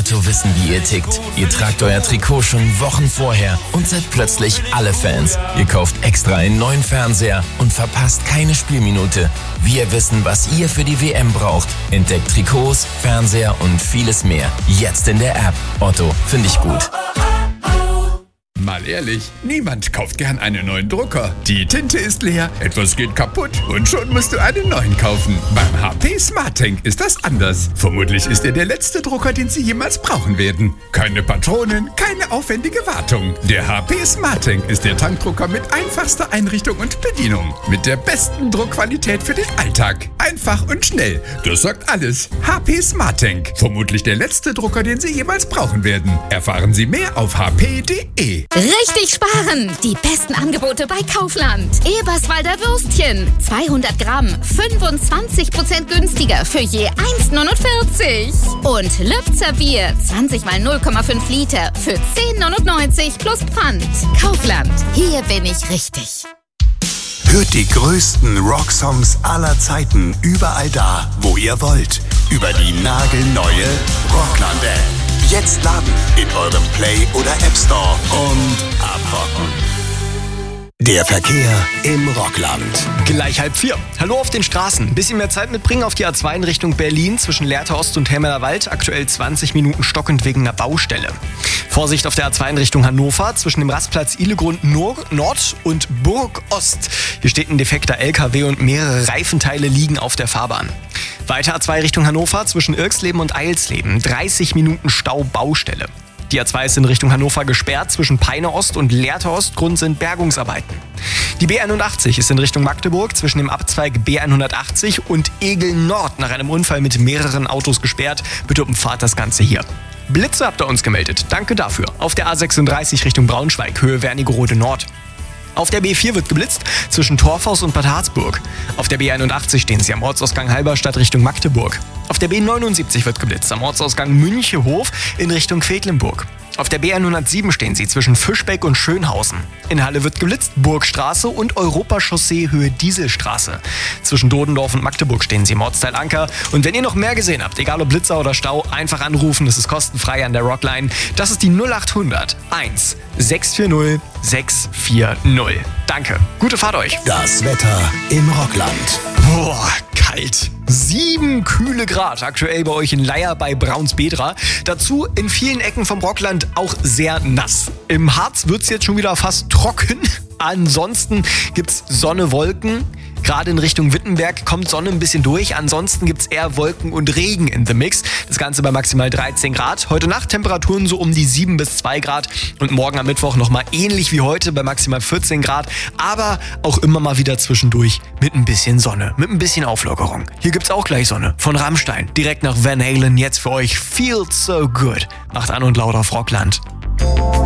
Otto wissen, wie ihr tickt. Ihr tragt euer Trikot schon Wochen vorher und seid plötzlich alle Fans. Ihr kauft extra einen neuen Fernseher und verpasst keine Spielminute. Wir wissen, was ihr für die WM braucht. Entdeckt Trikots, Fernseher und vieles mehr. Jetzt in der App. Otto, finde ich gut. Mal ehrlich, niemand kauft gern einen neuen Drucker. Die Tinte ist leer, etwas geht kaputt und schon musst du einen neuen kaufen. Beim HP SmartTank ist das anders. Vermutlich ist er der letzte Drucker, den Sie jemals brauchen werden. Keine Patronen, keine aufwendige Wartung. Der HP SmartTank ist der Tankdrucker mit einfachster Einrichtung und Bedienung. Mit der besten Druckqualität für den Alltag. Einfach und schnell. Das sagt alles. HP SmartTank. Vermutlich der letzte Drucker, den Sie jemals brauchen werden. Erfahren Sie mehr auf hp.de. Richtig sparen! Die besten Angebote bei Kaufland. Eberswalder Würstchen. 200 Gramm. 25% günstiger für je 1,49. Und Lübzer Bier. 20 mal 0,5 Liter für 10,99 plus Pfand. Kaufland. Hier bin ich richtig. Hört die größten Rocksongs aller Zeiten überall da, wo ihr wollt. Über die nagelneue Rockland-App. Jetzt laden in eurem Play- oder App Store und abrocken. Der Verkehr im Rockland. Gleich 3:30. Hallo auf den Straßen. Ein bisschen mehr Zeit mitbringen auf die A2 in Richtung Berlin zwischen Lehrte Ost und Helmerder Wald. Aktuell 20 Minuten stockend wegen einer Baustelle. Vorsicht auf der A2 in Richtung Hannover zwischen dem Rastplatz Ihlegrund Nord und Burg Ost. Hier steht ein defekter LKW und mehrere Reifenteile liegen auf der Fahrbahn. Weiter A2 Richtung Hannover zwischen Irxleben und Eilsleben. 30 Minuten Stau, Baustelle. Die A2 ist in Richtung Hannover gesperrt. Zwischen Peine Ost und Lehrte Ost. Grund sind Bergungsarbeiten. Die B81 ist in Richtung Magdeburg zwischen dem Abzweig B180 und Egel Nord nach einem Unfall mit mehreren Autos gesperrt. Bitte umfahrt das Ganze hier. Blitze habt ihr uns gemeldet. Danke dafür. Auf der A36 Richtung Braunschweig, Höhe Wernigerode Nord. Auf der B4 wird geblitzt zwischen Torfhaus und Bad Harzburg. Auf der B91 stehen Sie am Ortsausgang Halberstadt Richtung Magdeburg. Auf der B79 wird geblitzt am Ortsausgang Münchehof in Richtung Quedlinburg. Auf der B107 stehen Sie zwischen Fischbeck und Schönhausen. In Halle wird geblitzt Burgstraße und Europachaussee Höhe Dieselstraße. Zwischen Dodendorf und Magdeburg stehen Sie im Ortsteil Anker. Und wenn ihr noch mehr gesehen habt, egal ob Blitzer oder Stau, einfach anrufen. Das ist kostenfrei an der Rockline. Das ist die 0800 1 640 640. Danke. Gute Fahrt euch. Das Wetter im Rockland. Boah, kalt. 7 kühle Grad aktuell bei euch in Leier bei Braunsbedra. Dazu in vielen Ecken vom Rockland auch sehr nass. Im Harz wird's jetzt schon wieder fast trocken. Ansonsten gibt's Sonne, Wolken. Gerade in Richtung Wittenberg kommt Sonne ein bisschen durch. Ansonsten gibt's eher Wolken und Regen in the Mix. Das Ganze bei maximal 13 Grad. Heute Nacht Temperaturen so um die 7 bis 2 Grad. Und morgen am Mittwoch nochmal ähnlich wie heute bei maximal 14 Grad. Aber auch immer mal wieder zwischendurch mit ein bisschen Sonne, mit ein bisschen Auflockerung. Hier gibt's auch gleich Sonne von Rammstein. Direkt nach Van Halen jetzt für euch Feels So Good. Macht an und laut auf Rockland.